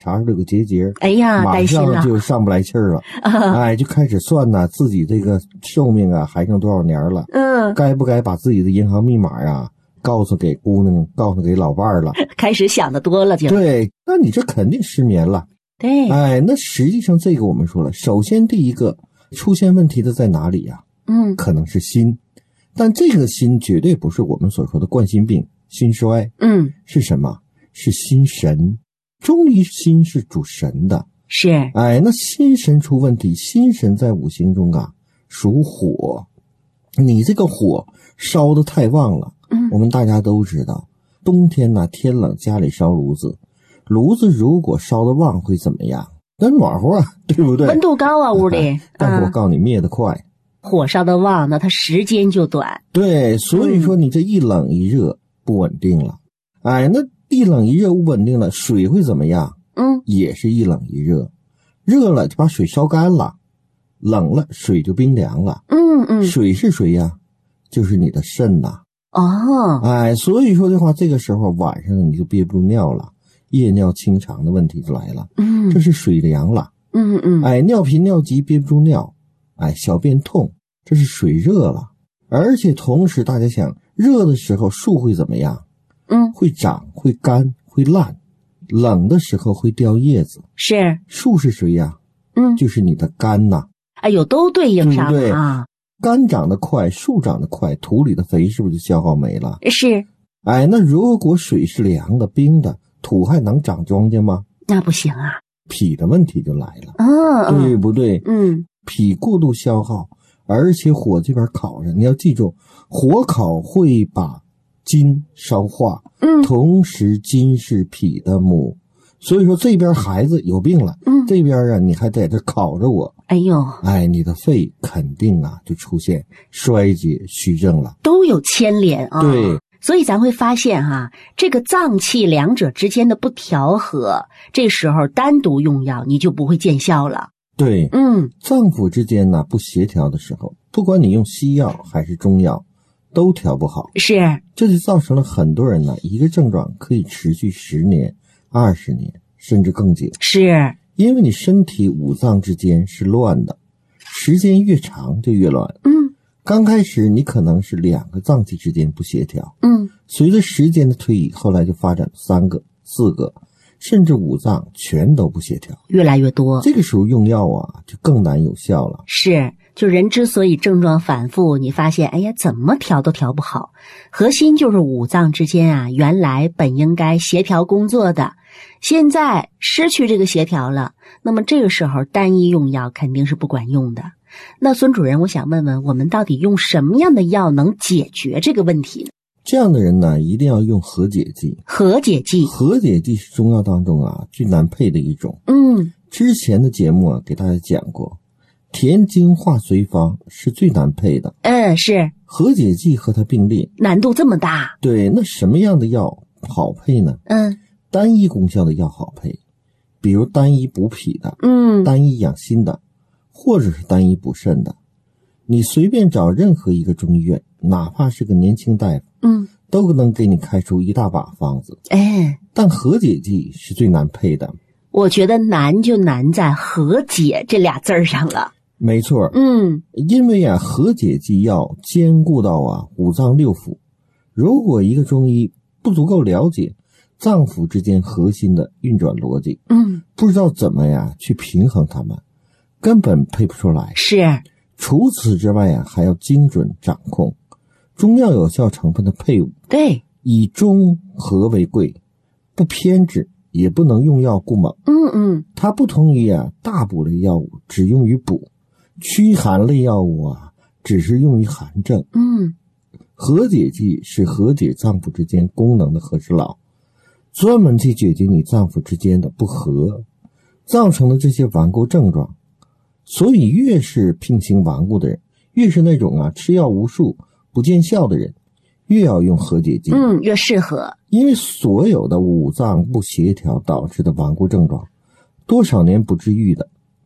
查出这个结节， 哎呀， 马担心了上就上不来气儿了，哎，就开始算呐，自己这个寿命啊还剩多少年了，该不该把自己的银行密码呀告诉给姑娘，告诉给老伴儿了， 开始想的多了就。 对，那你这肯定失眠了。 对， 哎，那实际上这个我们说了，首先第一个出现问题的在哪里呀？可能是心，但这个心绝对不是我们所说的冠心病、心衰，是什么？是心神。中医心是主神的， 是， 哎，那心神出问题，心神在五行中啊属火，你这个火烧得太旺了，我们大家都知道，冬天呢天冷家里烧炉子，炉子如果烧得旺会怎么样？那暖和啊，对不对？ 温度高啊，屋里。 但是我告诉你，灭得快， 火烧得旺，那它时间就短。 对，所以说你这一冷一热不稳定了，哎，那一冷一热不稳定了，水会怎么样？也是一冷一热，热了就把水烧干了，冷了水就冰凉了。水是谁呀？就是你的肾呐。哎，所以说的话，这个时候晚上你就憋不住尿了，夜尿清肠的问题就来了。这是水凉了。哎，尿频尿急憋不住尿，哎，小便痛，这是水热了。而且同时大家想，热的时候树会怎么样？会长，会干，会烂，冷的时候会掉叶子。 是， 树是谁呀？就是你的肝呐。 哎呦，都对应上了啊。 肝长得快，树长得快，土里的肥是不是就消耗没了？ 是。 哎，那如果水是凉的、冰的，土还能长庄稼吗？ 那不行啊。 脾的问题就来了，对不对？脾过度消耗，而且火这边烤着，你要记住，火烤会把筋烧化，同时筋是脾的母，所以说这边孩子有病了，这边啊你还在这烤着我， 哎呦， 哎，你的肺肯定啊就出现衰竭虚症了， 都有牵连啊。 对， 所以咱会发现哈，这个脏气两者之间的不调和，这时候单独用药你就不会见效了。 对，脏腑之间呢不协调的时候，不管你用西药还是中药，都调不好。 是， 这就造成了很多人呢，一个症状可以持续10年、20年，甚至更久。 是， 因为你身体五脏之间是乱的，时间越长就越乱。刚开始你可能是2个脏器之间不协调，随着时间的推移，后来就发展3个、4个，甚至5脏全都不协调， 越来越多。 这个时候用药啊就更难有效了。 是，就人之所以症状反复，你发现哎呀怎么调都调不好，核心就是五脏之间啊原来本应该协调工作的，现在失去这个协调了，那么这个时候单一用药肯定是不管用的。那孙主任，我想问问，我们到底用什么样的药能解决这个问题呢？ 这样的人呢，一定要用和解剂。 和解剂， 和解剂是中药当中啊最难配的一种。之前的节目啊给大家讲过，填精化随方是最难配的。 是。 和解剂和它并列， 难度这么大？ 对，那什么样的药好配呢？单一功效的药好配，比如单一补脾的，单一养心的，或者是单一补肾的。你随便找任何一个中医院，哪怕是个年轻大夫，都能给你开出一大把方子。但和解剂是最难配的。 我觉得难就难在和解这俩字儿上了。 没错，因为啊和解剂要兼顾到啊五脏六腑，如果一个中医不足够了解脏腑之间核心的运转逻辑，不知道怎么呀去平衡它们，根本配不出来。 是。 除此之外啊，还要精准掌控中药有效成分的配伍。 对， 以中和为贵，不偏执，也不能用药过猛。它不同于啊大补类药物只用于补，驱寒类药物啊只是用于寒症。和解剂是和解脏腑之间功能的和事佬，专门去解决你脏腑之间的不和造成的这些顽固症状。所以越是病情顽固的人，越是那种啊吃药无数不见效的人，越要用和解剂， 越适合。 因为所有的五脏不协调导致的顽固症状，多少年不治愈的，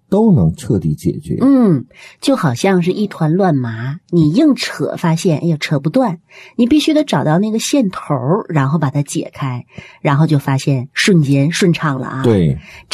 都能彻底解决。 就好像是一团乱麻，你硬扯发现哎呀扯不断，你必须得找到那个线头，然后把它解开，然后就发现瞬间顺畅了啊。 对，